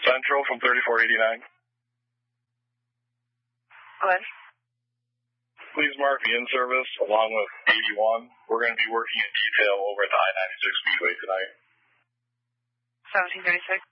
Central from 3489. Go ahead. Please mark me in service along with 81. We're going to be working in detail over at the I-96 Speedway tonight. 1736.